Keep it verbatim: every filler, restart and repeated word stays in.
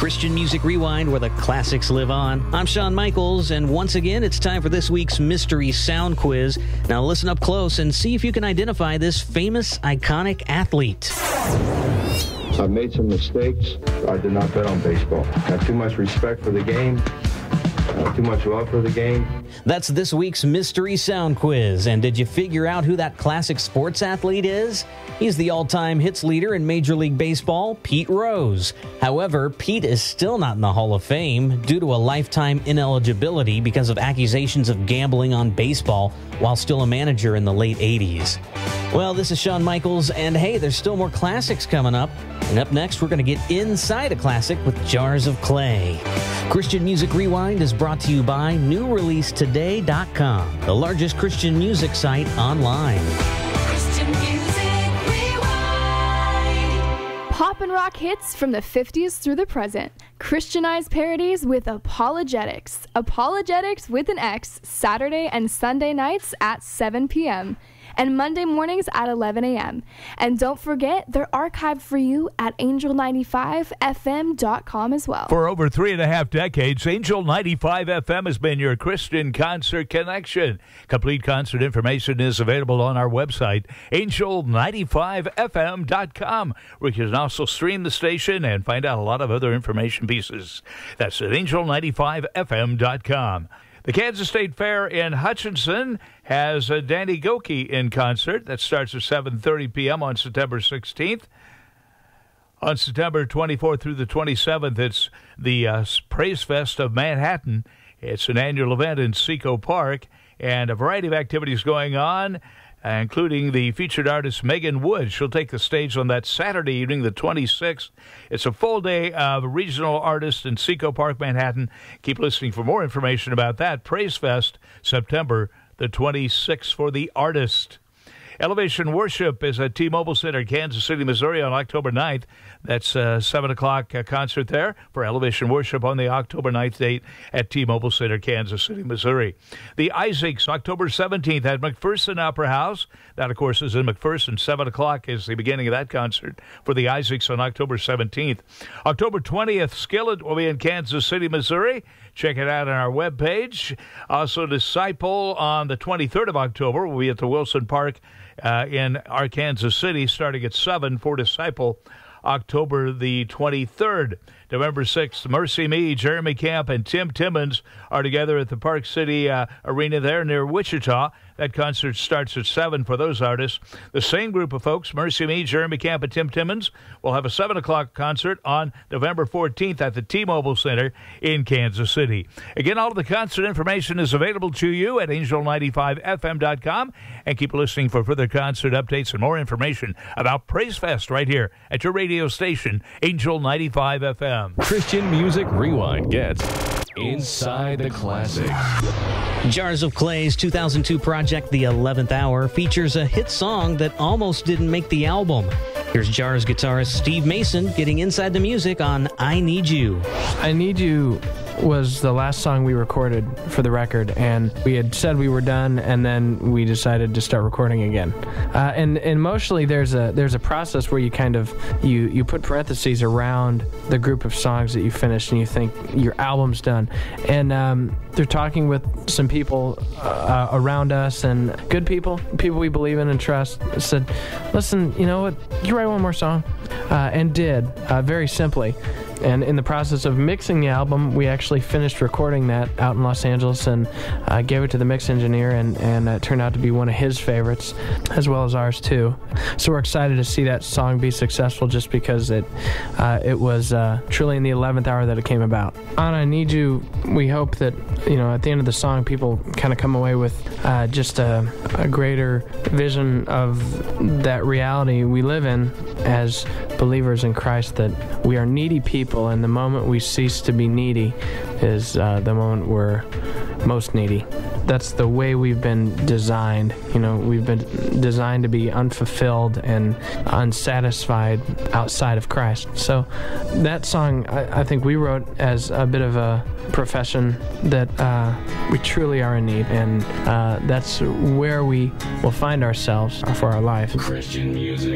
Christian Music Rewind, where the classics live on. I'm Shawn Michaels, and once again, it's time for this week's Mystery Sound Quiz. Now listen up close and see if you can identify this famous, iconic athlete. I've made some mistakes. I did not bet on baseball. I have too much respect for the game. Uh, too much love for the game. That's this week's Mystery Sound Quiz. And did you figure out who that classic sports athlete is? He's the all-time hits leader in Major League Baseball, Pete Rose. However, Pete is still not in the Hall of Fame due to a lifetime ineligibility because of accusations of gambling on baseball while still a manager in the late eighties. Well, this is Shawn Michaels, and hey, there's still more classics coming up. And up next, we're going to get inside a classic with Jars of Clay. Christian Music Rewind is brought to you by new release today dot com, the largest Christian music site online. Christian Music Rewind. Pop and rock hits from the fifties through the present. Christianized parodies with Apologetics. Apologetics with an X, Saturday and Sunday nights at seven p.m. and Monday mornings at eleven a.m. And don't forget, they're archived for you at angel ninety-five f m dot com as well. For over three and a half decades, Angel ninety-five F M has been your Christian concert connection. Complete concert information is available on our website, angel ninety-five f m dot com, where you can also stream the station and find out a lot of other information pieces. That's at angel ninety-five f m dot com. The Kansas State Fair in Hutchinson has uh, Danny Gokey in concert. That starts at seven thirty p.m. on September sixteenth. On September twenty-fourth through the twenty-seventh, it's the uh, Praise Fest of Manhattan. It's an annual event in Seco Park, and a variety of activities going on, including the featured artist Megan Wood. She'll take the stage on that Saturday evening, the twenty-sixth. It's a full day of regional artists in Seco Park, Manhattan. Keep listening for more information about that. Praise Fest, September the twenty-sixth for the artist. Elevation Worship is at T-Mobile Center, Kansas City, Missouri on October ninth. That's a seven o'clock uh, concert there for Elevation Worship on the October ninth date at T-Mobile Center, Kansas City, Missouri. The Isaacs, October seventeenth at McPherson Opera House. That, of course, is in McPherson. seven o'clock is the beginning of that concert for the Isaacs on October seventeenth. October twentieth, Skillet will be in Kansas City, Missouri. Check it out on our webpage. Also, Disciple on the twenty-third of October will be at the Wilson Park uh, in Arkansas City, starting at seven for Disciple, October the twenty-third. November sixth, Mercy Me, Jeremy Camp, and Tim Timmons are together at the Park City uh, Arena there near Wichita. That concert starts at seven for those artists. The same group of folks, Mercy Me, Jeremy Camp, and Tim Timmons, will have a seven o'clock concert on November fourteenth at the T-Mobile Center in Kansas City. Again, all of the concert information is available to you at angel ninety-five f m dot com. And keep listening for further concert updates and more information about Praise Fest right here at your radio station, Angel ninety-five F M. Christian Music Rewind gets inside the classics. Jars of Clay's two thousand two project, The eleventh Hour, features a hit song that almost didn't make the album. Here's Jars guitarist Steve Mason getting inside the music on I Need You. I Need You was the last song we recorded for the record, and we had said we were done, and then we decided to start recording again. Uh, and, and emotionally, there's a there's a process where you kind of you you put parentheses around the group of songs that you finished, and you think your album's done. And um, they're talking with some people uh, around us, and good people, people we believe in and trust, said, "Listen, you know what? You write one more song," uh, and did uh, very simply. And in the process of mixing the album, we actually finished recording that out in Los Angeles and uh, gave it to the mix engineer, and, and uh, it turned out to be one of his favorites, as well as ours too. So we're excited to see that song be successful just because it uh, it was uh, truly in the eleventh hour that it came about. On I Need You, we hope that, you know, at the end of the song, people kind of come away with uh, just a, a greater vision of that reality we live in as believers in Christ, that we are needy people, and the moment we cease to be needy is uh, the moment we're most needy. That's the way we've been designed. You know, we've been designed to be unfulfilled and unsatisfied outside of Christ. So that song, I, I think we wrote as a bit of a profession that uh, we truly are in need, and uh, that's where we will find ourselves for our life. Christian music.